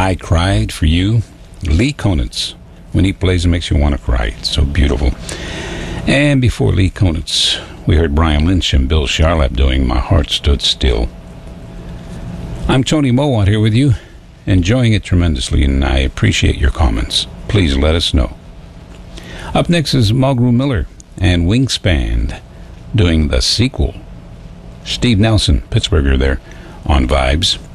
I Cried for You. Lee Konitz. When he plays, it makes you want to cry. It's so beautiful. And before Lee Konitz, we heard Brian Lynch and Bill Charlap doing My Heart Stood Still. I'm Tony Mowat here with you, enjoying it tremendously, and I appreciate your comments. Please let us know. Up next is Mulgrew Miller and Wingspan doing The Sequel. Steve Nelson, Pittsburgher there, on Vibes.